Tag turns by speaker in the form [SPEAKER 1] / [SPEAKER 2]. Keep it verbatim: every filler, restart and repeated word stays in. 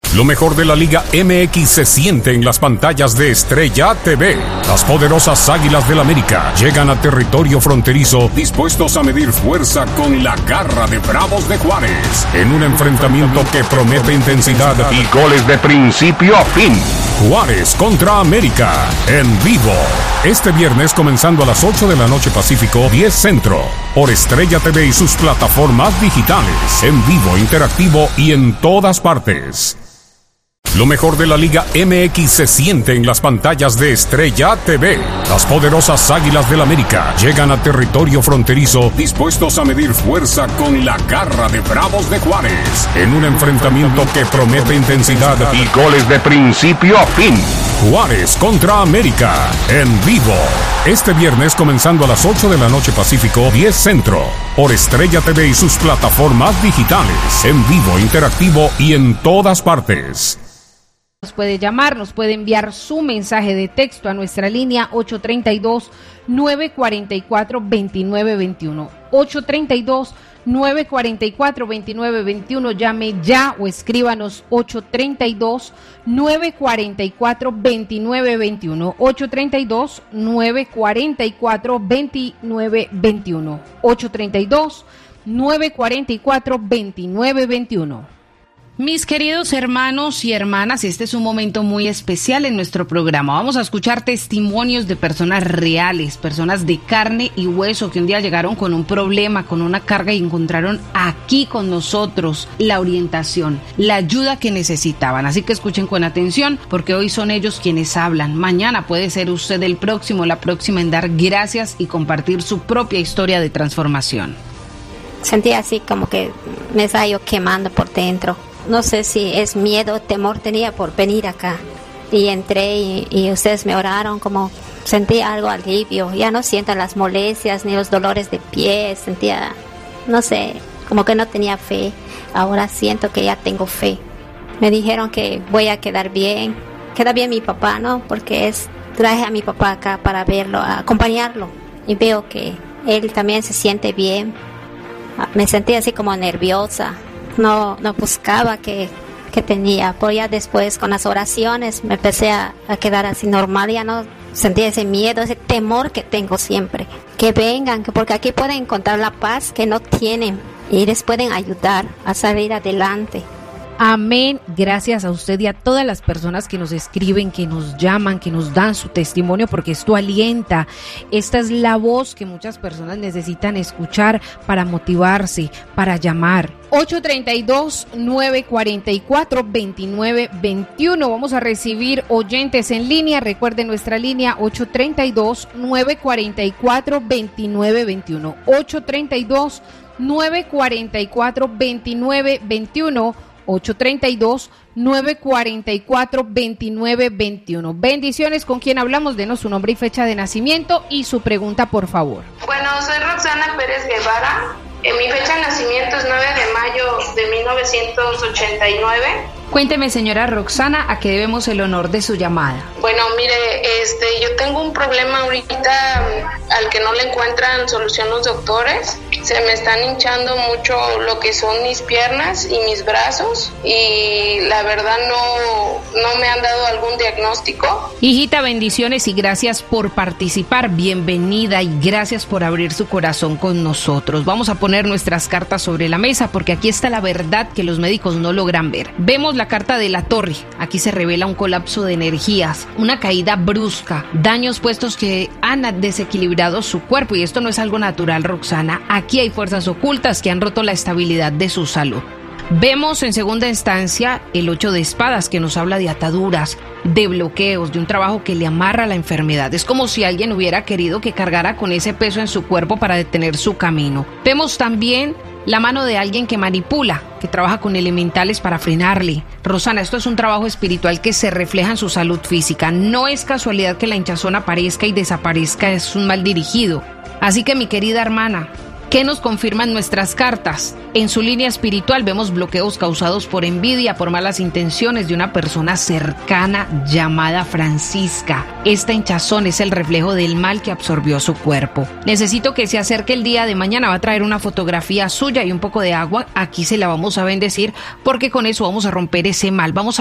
[SPEAKER 1] Lo mejor de la Liga M X se siente en las pantallas de Estrella T V. Las poderosas Águilas del América llegan a territorio fronterizo dispuestos a medir fuerza con la garra de Bravos de Juárez en un enfrentamiento que promete intensidad y goles de principio a fin. Juárez contra América en vivo. Este viernes comenzando a las ocho de la noche Pacífico, diez Centro, por Estrella T V y sus plataformas digitales, en vivo, interactivo y en todas partes. Lo mejor de la Liga M X se siente en las pantallas de Estrella T V. Las poderosas Águilas del América llegan a territorio fronterizo dispuestos a medir fuerza con la garra de Bravos de Juárez en un enfrentamiento que promete intensidad y goles de principio a fin. Juárez contra América en vivo. Este viernes comenzando a las ocho de la noche Pacífico, diez Centro, por Estrella T V y sus plataformas digitales, en vivo, interactivo y en todas partes.
[SPEAKER 2] Nos puede llamar, nos puede enviar su mensaje de texto a nuestra línea ocho tres dos, nueve cuatro cuatro, dos nueve dos uno. ocho tres dos, nueve cuatro cuatro, dos nueve dos uno. Llame ya o escríbanos ocho tres dos, nueve cuatro cuatro, dos nueve dos uno. ocho tres dos, nueve cuatro cuatro, dos nueve dos uno. ocho tres dos, nueve cuatro cuatro, dos nueve dos uno. Mis queridos hermanos y hermanas, este es un momento muy especial en nuestro programa. Vamos a escuchar testimonios de personas reales, personas de carne y hueso que un día llegaron con un problema, con una carga y encontraron aquí con nosotros la orientación, la ayuda que necesitaban. Así que escuchen con atención porque hoy son ellos quienes hablan. Mañana puede ser usted el próximo, la próxima en dar gracias y compartir su propia historia de transformación.
[SPEAKER 3] Sentí así como que me estaba yo quemando por dentro. No sé si es miedo, temor tenía por venir acá. Y entré y, y ustedes me oraron, como sentí algo alivio. Ya no siento las molestias ni los dolores de pie. Sentía, no sé, como que no tenía fe. Ahora siento que ya tengo fe. Me dijeron que voy a quedar bien. Queda bien mi papá, ¿no? Porque es, traje a mi papá acá para verlo, a acompañarlo. Y veo que él también se siente bien. Me sentí así como nerviosa. No, no buscaba que, que tenía, pero ya después con las oraciones me empecé a, a quedar así normal, ya no sentía ese miedo, ese temor que tengo siempre. Que vengan, que porque aquí pueden encontrar la paz que no tienen y les pueden ayudar a salir adelante.
[SPEAKER 2] Amén, gracias a usted y a todas las personas que nos escriben, que nos llaman, que nos dan su testimonio, porque esto alienta. Esta es la voz que muchas personas necesitan escuchar para motivarse, para llamar. ocho tres dos, nueve cuatro cuatro, dos nueve dos uno. Vamos a recibir oyentes en línea. Recuerden nuestra línea ocho tres dos, nueve cuatro cuatro, dos nueve dos uno. ocho tres dos, nueve cuatro cuatro, dos nueve dos uno. ocho tres dos, nueve cuatro cuatro, dos nueve dos uno. Bendiciones, ¿con quién hablamos? Denos su nombre y fecha de nacimiento y su pregunta, por favor.
[SPEAKER 4] Bueno, soy Roxana Pérez Guevara. Eh, mi fecha de nacimiento es nueve de mayo de mil novecientos ochenta y nueve.
[SPEAKER 2] Cuénteme, señora Roxana, ¿a qué debemos el honor de su llamada?
[SPEAKER 4] Bueno, mire, este, yo tengo un problema ahorita al que no le encuentran solución los doctores. Se me están hinchando mucho lo que son mis piernas y mis brazos y la verdad no, no me han dado algún diagnóstico.
[SPEAKER 2] Hijita, bendiciones y gracias por participar. Bienvenida y gracias por abrir su corazón con nosotros. Vamos a poner nuestras cartas sobre la mesa porque aquí está la verdad que los médicos no logran ver. Vemos la carta de la torre. Aquí se revela un colapso de energías, una caída brusca, daños puestos que han desequilibrado su cuerpo y esto no es algo natural, Roxana. Aquí hay fuerzas ocultas que han roto la estabilidad de su salud. Vemos en segunda instancia el ocho de espadas que nos habla de ataduras, de bloqueos, de un trabajo que le amarra a la enfermedad. Es como si alguien hubiera querido que cargara con ese peso en su cuerpo para detener su camino. Vemos también la mano de alguien que manipula, que trabaja con elementales para frenarle. Rosana, esto es un trabajo espiritual que se refleja en su salud física. No es casualidad que la hinchazón aparezca y desaparezca, es un mal dirigido. Así que mi querida hermana, ¿qué nos confirman nuestras cartas? En su línea espiritual vemos bloqueos causados por envidia, por malas intenciones de una persona cercana llamada Francisca. Esta hinchazón es el reflejo del mal que absorbió su cuerpo. Necesito que se acerque el día de mañana, va a traer una fotografía suya y un poco de agua. Aquí se la vamos a bendecir porque con eso vamos a romper ese mal. Vamos a